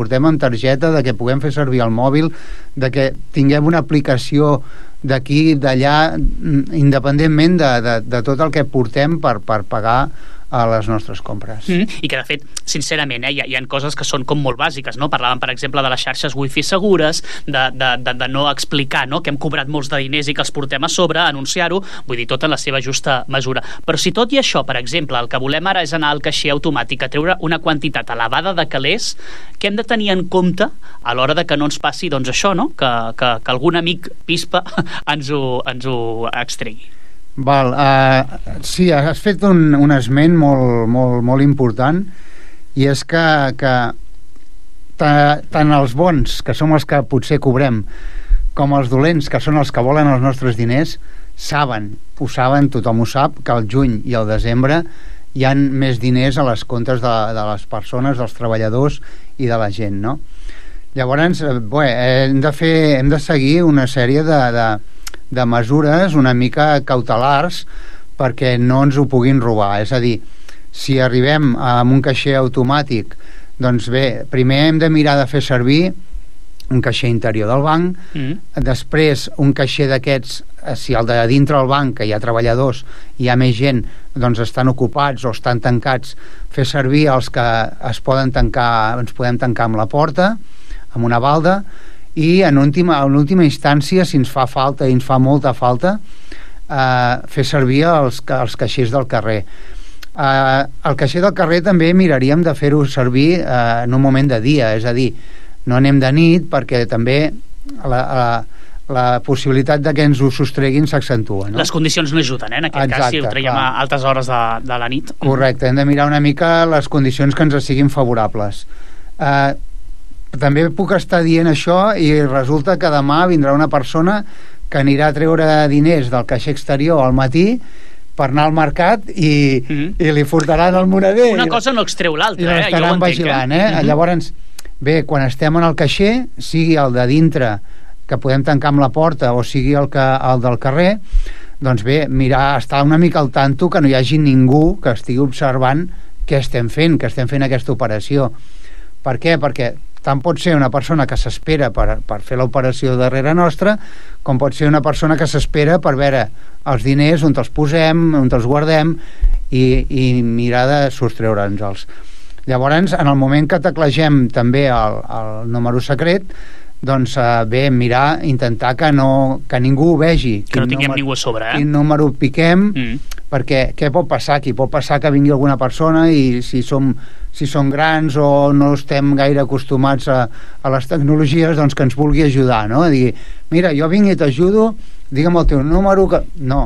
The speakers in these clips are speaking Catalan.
portem amb targeta, de que puguem fer servir el mòbil, de que tinguem una aplicació d'aquí, d'allà, independentment de tot el que portem per pagar a les nostres compres. I que, de fet, sincerament, hi ha coses que són com molt bàsiques, no? Parlàvem, per exemple, de les xarxes wifi segures, de no explicar, no?, que hem cobrat molts de diners i que els portem a sobre, anunciar-ho, vull dir, tot en la seva justa mesura. Però si tot i això, per exemple, el que volem ara és anar al caixer automàtic a treure una quantitat elevada de calés, què hem de tenir en compte a l'hora de que no ens passi, doncs, això, no?, que algun amic pispa ens ho extregui. Val, sí, has fet un esment molt important, i és que tant els bons, que som els que potser cobrem, com els dolents, que són els que volen els nostres diners, ho saben, tothom ho sap, que al juny i al desembre hi ha més diners a les comptes de les persones, dels treballadors i de la gent, no? Llavors, hem de seguir una sèrie de mesures una mica cautelars perquè no ens ho puguin robar. És a dir, si arribem amb un caixer automàtic, doncs bé, primer hem de mirar de fer servir un caixer interior del banc, després un caixer d'aquests, si el de dintre del banc, que hi ha treballadors, hi ha més gent, doncs estan ocupats o estan tancats, fer servir els que ens podem tancar amb la porta, amb una balda, i en última instància, si ens fa falta i ens fa molta falta, fer servir els caixers del carrer. El caixer del carrer també miraríem de fer-ho servir en un moment de dia, és a dir, no anem de nit, perquè també la possibilitat de que ens ho sostreguin s'accentua, no? Les condicions no ajuden, en aquest cas, si ho traiem a altes hores de la nit. Correcte, hem de mirar una mica les condicions que ens siguin favorables. També puc estar dient això i resulta que demà vindrà una persona que anirà a treure diners del caixer exterior al matí per anar al mercat i li furtaran el moneder. Una cosa no extreu l'altra, i l'estaran vigilant, Llavors, bé, quan estem en el caixer, sigui el de dintre, que podem tancar amb la porta, o sigui el del carrer, doncs bé, mirar, estar una mica al tanto que no hi hagi ningú que estigui observant què estem fent aquesta operació. Per què? Perquè tant pot ser una persona que s'espera per fer l'operació darrere nostra, com pot ser una persona que s'espera per veure els diners, on els posem, on els guardem, i mirar de sostreure'ns-els. Llavors, en el moment que teclegem també el número secret, doncs bé, mirar, intentar que ningú ho vegi. Que no tinguem ningú a sobre, Quin número piquem, perquè què pot passar aquí? Pot passar que vingui alguna persona i si som grans o no estem gaire acostumats a les tecnologies, doncs que ens vulgui ajudar, no? A dir, mira, jo vinc i t'ajudo, digue'm el teu número, que... No.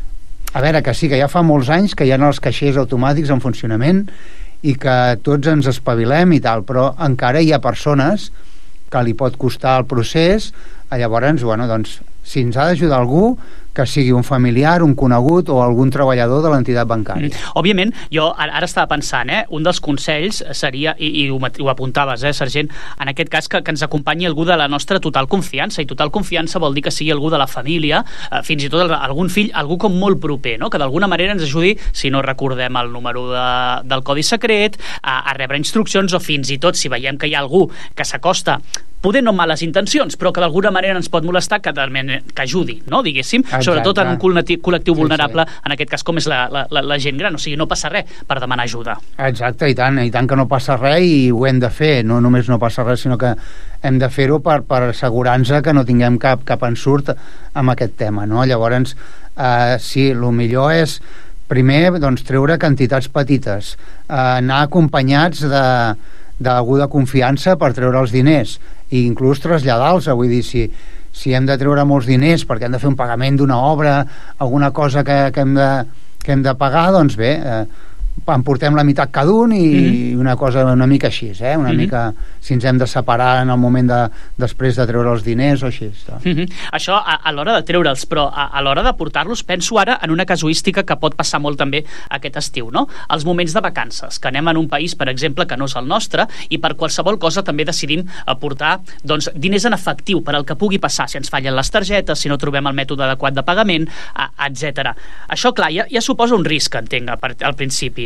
A veure, que sí, que ja fa molts anys que hi ha els caixers automàtics en funcionament i que tots ens espavilem i tal, però encara hi ha persones que li pot costar el procés. Llavors, doncs, si ens ha d'ajudar algú, que sigui un familiar, un conegut o algun treballador de l'entitat bancària. Òbviament, jo ara estava pensant, un dels consells seria, i ho apuntaves, sergent, en aquest cas que ens acompanyi algú de la nostra total confiança, i total confiança vol dir que sigui algú de la família, fins i tot algun fill, algú com molt proper, no? Que d'alguna manera ens ajudi, si no recordem el número del codi secret, a rebre instruccions, o fins i tot si veiem que hi ha algú que s'acosta, poder no amb males intencions, però que d'alguna manera ens pot molestar, que ajudi, no? Diguéssim, sobretot en un col·lectiu vulnerable, en aquest cas com és la gent gran, o sigui, no passa res per demanar ajuda. Exacte, i tant que no passa res, i ho hem de fer, no només no passa res, sinó que hem de fer-ho per assegurar-nos que no tinguem cap ensurt amb aquest tema, no? Llavors, sí, el millor és primer, doncs, treure quantitats petites, anar acompanyats d'algú de confiança per treure els diners, i inclús traslladar-los, vull dir, si hem de treure molts diners perquè hem de fer un pagament d'una obra, alguna cosa que hem de pagar, doncs bé, en portem la meitat cada un i una cosa una mica així, una mica si ens hem de separar en el moment després de treure els diners o així. Això a l'hora de treure'ls, però a l'hora de portar-los, penso ara en una casuística que pot passar molt també aquest estiu, no? Els moments de vacances, que anem en un país, per exemple, que no és el nostre, i per qualsevol cosa també decidim portar, doncs, diners en efectiu per al que pugui passar, si ens fallen les targetes, si no trobem el mètode adequat de pagament, etc. Això, clar, ja suposa un risc, entenc, al principi,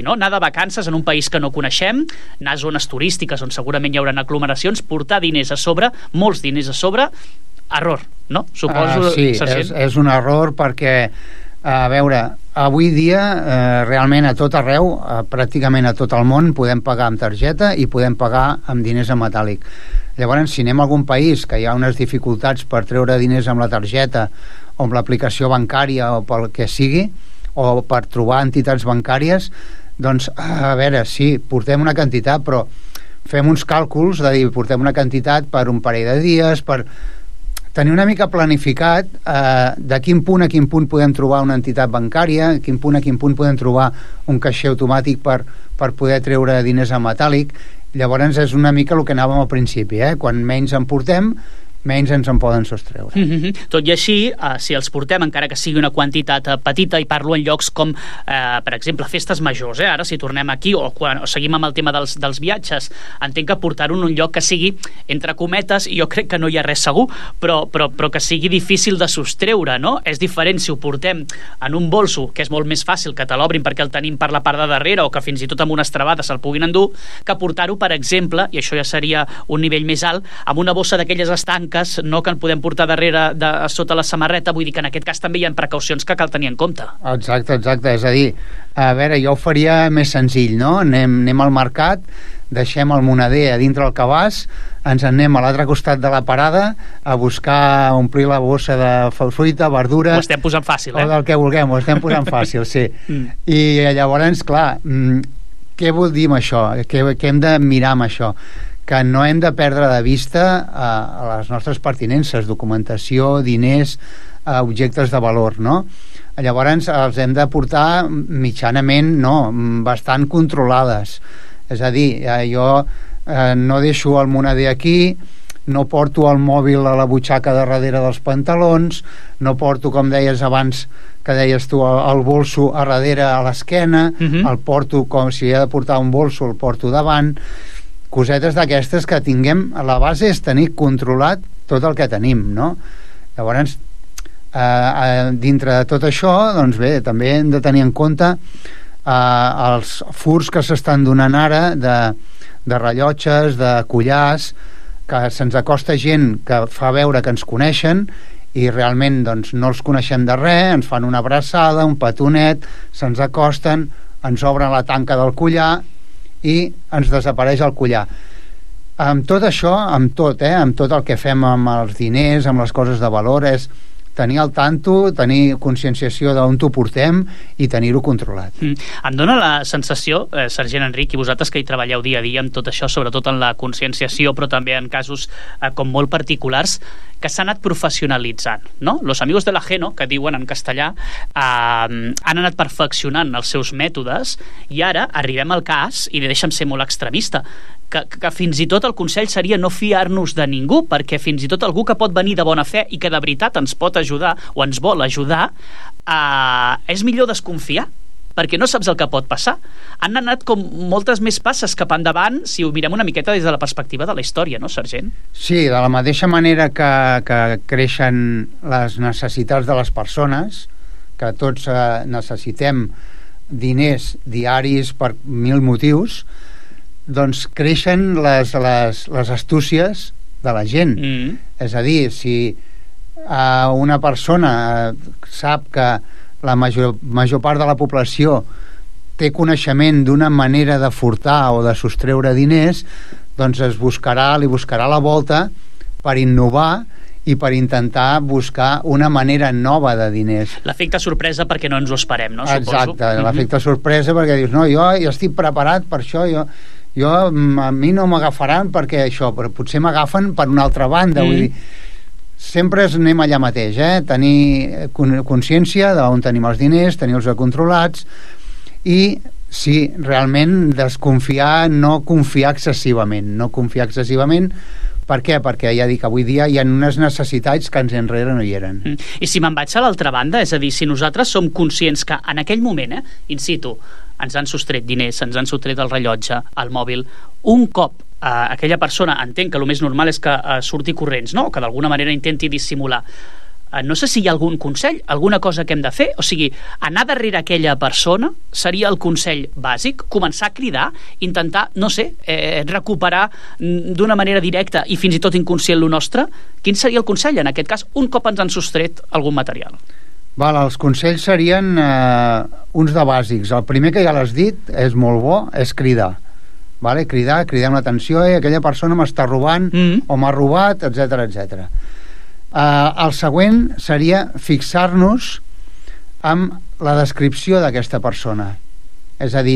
no? Anar de vacances en un país que no coneixem, anar a zones turístiques on segurament hi haurà aglomeracions, portar diners a sobre, molts diners a sobre, error, no? Suposo, sí, és un error perquè, a veure, avui dia realment a tot arreu, pràcticament a tot el món, podem pagar amb targeta i podem pagar amb diners en metàl·lic. Llavors, si anem a algun país que hi ha unes dificultats per treure diners amb la targeta o amb l'aplicació bancària o pel que sigui, o per trobar entitats bancàries, doncs, a veure, sí, portem una quantitat, però fem uns càlculs de dir, portem una quantitat per un parell de dies, per tenir una mica planificat de quin punt a quin punt podem trobar una entitat bancària, a quin punt podem trobar un caixer automàtic per poder treure diners en metàl·lic. Llavors és una mica el que anàvem al principi, quan menys en portem, menys ens en poden sostreure. Tot i així, si els portem, encara que sigui una quantitat petita, i parlo en llocs com, per exemple, festes majors, ara si tornem aquí, o seguim amb el tema dels viatges, entenc que portar-ho en un lloc que sigui, entre cometes, i jo crec que no hi ha res segur, però que sigui difícil de sostreure, no? És diferent si ho portem en un bolso, que és molt més fàcil que te l'obrin perquè el tenim per la part de darrere, o que fins i tot amb una estrabada se'l puguin endur, que portar-ho, per exemple, i això ja seria un nivell més alt, amb una bossa d'aquelles estanques, no, que en podem portar darrere sota la samarreta. Vull dir que en aquest cas també hi ha precaucions que cal tenir en compte. Exacte, és a dir, a veure, jo ho faria més senzill, no? Anem al mercat, deixem el moneder a dintre el cabàs, ens anem a l'altre costat de la parada a buscar omplir la bossa de fruita, verdura... Ho estem posant fàcil, o del que vulguem, ho estem posant fàcil, sí. I llavors, clar, què vol dir amb això? Què hem de mirar amb això? Que no hem de perdre de vista a les nostres pertinences, documentació, diners, objectes de valor, no? Llavors els hem de portar mitjanament, bastant controlades. És a dir, jo no deixo el moneder aquí, no porto el mòbil a la butxaca de darrere dels pantalons, no porto, com deies abans, que deies tu, el bolso a darrere a l'esquena, el porto com si he de portar un bolso, el porto davant. Cosetes d'aquestes que tinguem, la base és tenir controlat tot el que tenim, no? Llavors, dintre de tot això, doncs bé, també hem de tenir en compte els furs que s'estan donant ara de rellotges, de collars, que se'ns acosta gent que fa veure que ens coneixen i realment doncs, no els coneixem de res, ens fan una abraçada, un petonet, se'ns acosten, ens obren la tanca del collar i ens desapareix el collar. Amb tot això, amb tot el que fem amb els diners, amb les coses de valor, és tenir al tanto, tenir conscienciació d'on t'ho portem i tenir-ho controlat. Em dóna la sensació, sergent Enric, i vosaltres que hi treballeu dia a dia amb tot això, sobretot en la conscienciació, però també en casos com molt particulars, que s'ha anat professionalitzant, no? Los amigos de la Geno, que diuen en castellà, han anat perfeccionant els seus mètodes i ara arribem al cas, i deixa'm ser molt extremista, que fins i tot el consell seria no fiar-nos de ningú, perquè fins i tot algú que pot venir de bona fe i que de veritat ens pot ajudar o ens vol ajudar, és millor desconfiar, perquè no saps el que pot passar. Han anat com moltes més passes cap endavant si ho mirem una miqueta des de la perspectiva de la història, no, sergent? Sí, de la mateixa manera que creixen les necessitats de les persones, que tots necessitem diners diaris per 1000 motius, doncs creixen les astúcies de la gent. És a dir, si una persona sap que la major part de la població té coneixement d'una manera de furtar o de sostreure diners, doncs li buscarà la volta per innovar i per intentar buscar una manera nova de diners. L'efecte sorpresa perquè no ens ho esperem, no? Suposo. Exacte, l'efecte sorpresa perquè dius, no, jo estic preparat per això, a mi no m'agafaran perquè això, però potser m'agafen per una altra banda, vull dir, sempre anem allà mateix, tenir consciència d'on tenim els diners, tenir-los controlats i sí, realment desconfiar, no confiar excessivament. Per què? Perquè ja dic, avui dia hi ha unes necessitats que anys enrere no hi eren. I si me'n vaig a l'altra banda, és a dir, si nosaltres som conscients que en aquell moment, in situ, ens han sostret diners, ens han sostret el rellotge, el mòbil, un cop aquella persona entenc que el més normal és que surti corrents, no? O que d'alguna manera intenti dissimular. no sé si hi ha algun consell, alguna cosa que hem de fer, o sigui, anar darrere aquella persona seria el consell bàsic, començar a cridar, intentar, no sé, recuperar d'una manera directa i fins i tot inconscient lo nostre. Quin seria el consell en aquest cas, un cop ens han sostret algun material? Val, els consells serien uns de bàsics. El primer, que ja l'has dit, és molt bo, és cridar. Vale? Cridem l'atenció, aquella persona m'està robant o m'ha robat, etc etc. El següent seria fixar-nos amb la descripció d'aquesta persona. És a dir,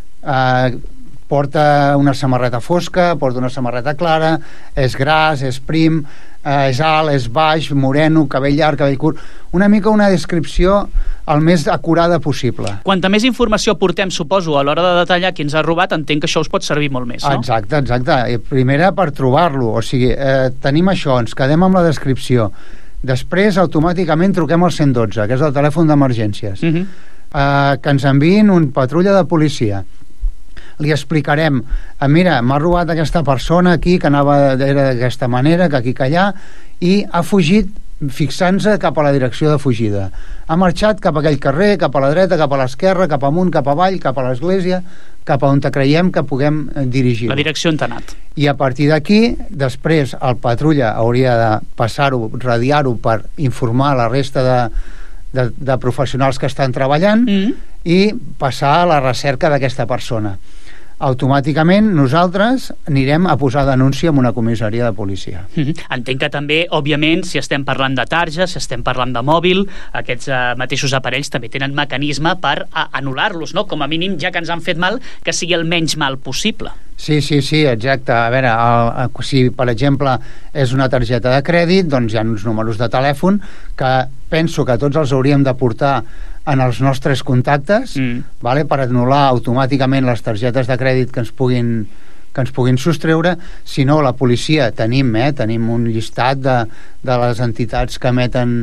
porta una samarreta fosca, porta una samarreta clara, és gras, és prim, és alt, és baix, moreno, cabell llarg, cabell curt. Una mica una descripció el més acurada possible. Quanta més informació portem, suposo, a l'hora de detallar qui ens ha robat, entenc que això us pot servir molt més, no? Exacte. Primera, per trobar-lo. O sigui, tenim això, ens quedem amb la descripció. Després, automàticament, truquem al 112, que és el telèfon d'emergències. Que ens enviïn un patrulla de policia. Li explicarem, mira, m'ha robat aquesta persona aquí, que era d'aquesta manera, que aquí, que allà, i ha fugit fixant-se cap a la direcció de fugida. Ha marxat cap a aquell carrer, cap a la dreta, cap a l'esquerra, cap amunt, cap avall, cap a l'església, cap a on creiem que puguem dirigir-ho. La direcció on t'ha anat. I a partir d'aquí, després, el patrulla hauria de passar-ho, radiar-ho per informar la resta de professionals que estan treballant i passar a la recerca d'aquesta persona. Automàticament nosaltres anirem a posar denúncia en una comissaria de policia. Entenc que també, òbviament, si estem parlant de tarja, si estem parlant de mòbil, aquests mateixos aparells també tenen mecanisme per anul·lar-los, no? Com a mínim, ja que ens han fet mal, que sigui el menys mal possible. Sí, exacte. A veure, si per exemple és una targeta de crèdit, doncs hi ha uns números de telèfon que penso que tots els hauríem de portar en els nostres contactes, vale, per anul·lar automàticament les targetes de crèdit que ens puguin sostreure. Si no, la policia tenim un llistat de les entitats que emeten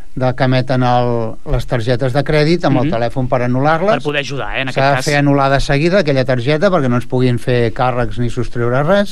les targetes de crèdit amb el telèfon per anul·lar-les. Per poder ajudar, en aquest cas. S'ha de fer anul·lar de seguida aquella targeta perquè no ens puguin fer càrrecs ni sostreure res,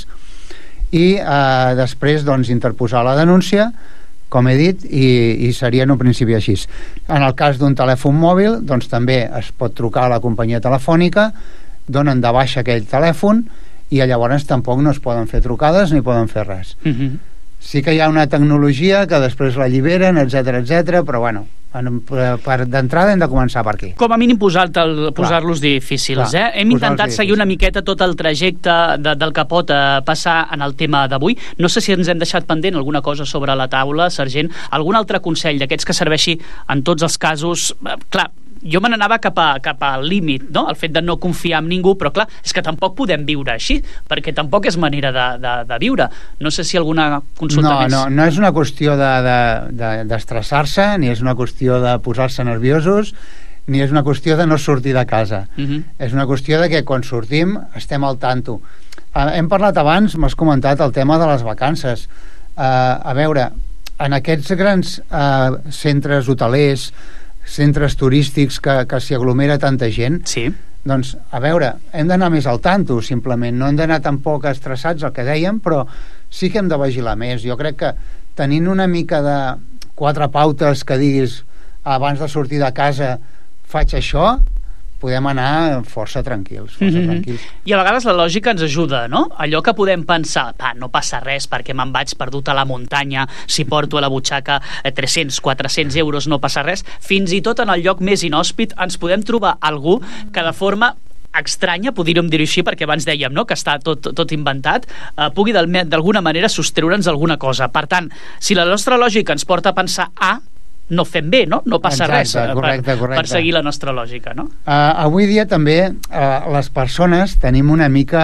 i després doncs interposar la denúncia, com he dit, i seria en un principi així. En el cas d'un telèfon mòbil, doncs també es pot trucar a la companyia telefònica, donen de baixa aquell telèfon i llavors tampoc no es poden fer trucades ni poden fer res. Sí que hi ha una tecnologia que després l'alliberen, etc, però bueno, d'entrada hem de començar per aquí. Com a mínim posar-los difícils. Hem intentat seguir una miqueta tot el trajecte del que pot passar en el tema d'avui. No sé si ens hem deixat pendent alguna cosa sobre la taula, sergent. Algun altre consell d'aquests que serveixi en tots els casos? Clar, jo me n'anava cap al límit, no? El fet de no confiar en ningú, però clar, és que tampoc podem viure així, perquè tampoc és manera de viure. No sé si alguna consulta més. No és una qüestió d'estressar-se, ni és una qüestió de posar-se nerviosos, ni és una qüestió de no sortir de casa. És una qüestió de que quan sortim estem al tanto. Hem parlat abans, m'has comentat el tema de les vacances. A veure, en aquests grans centres hotelers, centres turístics que s'hi aglomera tanta gent, doncs, a veure, hem d'anar més al tanto, simplement. No hem d'anar tampoc estressats, el que dèiem, però sí que hem de vigilar més. Jo crec que tenint una mica de 4 pautes que diguis abans de sortir de casa faig això, podem anar força tranquils. I a vegades la lògica ens ajuda, no? Allò que podem pensar, no passa res perquè me'n vaig perdut a la muntanya, si porto a la butxaca 300, 400 euros no passa res, fins i tot en el lloc més inhòspit ens podem trobar algú que de forma estranya, podríem dir-ho així, perquè abans dèiem, no?, que està tot inventat, pugui d'alguna manera sostreure'ns alguna cosa. Per tant, si la nostra lògica ens porta a pensar no fem bé, no? No passa res per seguir la nostra lògica, no? Avui dia també les persones tenim una mica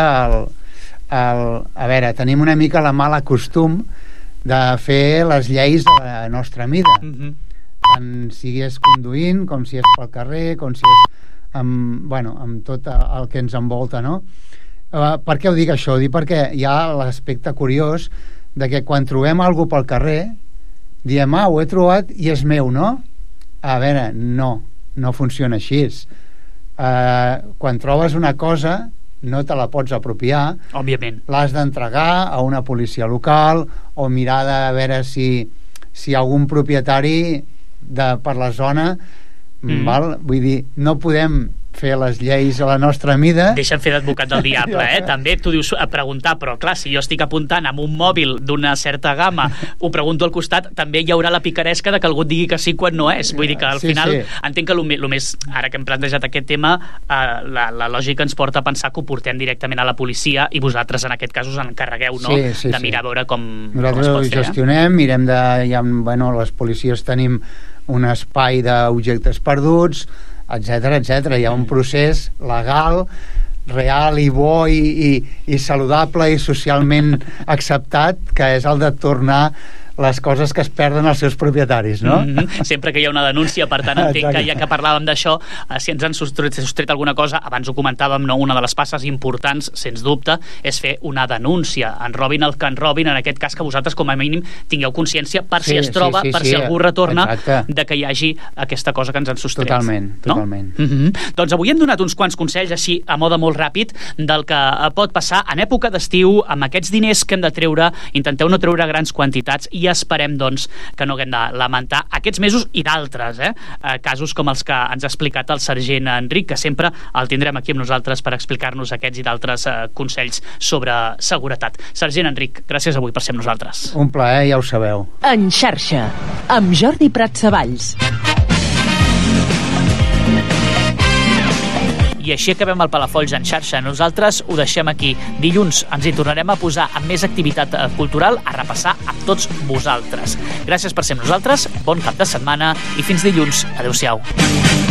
tenim una mica la mala costum de fer les lleis de la nostra mida. Tant si és conduint, com si és pel carrer, com si és amb tot el que ens envolta, no? Per què ho dic això? Ho dic perquè hi ha l'aspecte curiós de que quan trobem alguna pel carrer diem, ho he trobat i és meu, no? A veure, no funciona així. Quan trobes una cosa no te la pots apropiar. Òbviament. L'has d'entregar a una policia local o mirar de veure si si hi ha algun propietari per la zona, val? Vull dir, no podem fer les lleis a la nostra mida. Deixa'm fer d'advocat del diable, també tu dius a preguntar, però clar, si jo estic apuntant amb un mòbil d'una certa gamma, ho pregunto al costat, també hi haurà la picaresca de que algú et digui que sí quan no és. Vull dir que al final entenc que el més, ara que hem plantejat aquest tema, la lògica ens porta a pensar que ho portem directament a la policia i vosaltres en aquest cas us encarregueu, no? De mirar a veure com es pot fer. Nosaltres ho gestionem, mirem les policies tenim un espai d'objectes perduts, etcètera. Hi ha un procés legal, real i bo i saludable i socialment acceptat, que és el de tornar les coses que es perden als seus propietaris, no? Sempre que hi ha una denúncia, per tant entenc que ja que parlàvem d'això, si ens han sostret alguna cosa, abans ho comentàvem, no? Una de les passes importants, sens dubte, és fer una denúncia. En robin el que en robin, en aquest cas que vosaltres com a mínim tingueu consciència per si es troba, per si algú retorna, de que hi hagi aquesta cosa que ens han sostret. Totalment. Doncs avui hem donat uns quants consells, així a mode molt ràpid, del que pot passar en època d'estiu amb aquests diners que hem de treure. Intenteu no treure grans quantitats i esperem, doncs, que no haguem de lamentar aquests mesos i d'altres, casos com els que ens ha explicat el sergent Enric, que sempre el tindrem aquí amb nosaltres per explicar-nos aquests i d'altres consells sobre seguretat. Sergent Enric, gràcies avui per ser amb nosaltres. Un plaer, ja ho sabeu. En xarxa, amb Jordi Pratsavalls. I així acabem el Palafolls en xarxa. Nosaltres ho deixem aquí. Dilluns ens hi tornarem a posar amb més activitat cultural, a repassar amb tots vosaltres. Gràcies per ser amb nosaltres, bon cap de setmana i fins dilluns. Adéu-siau.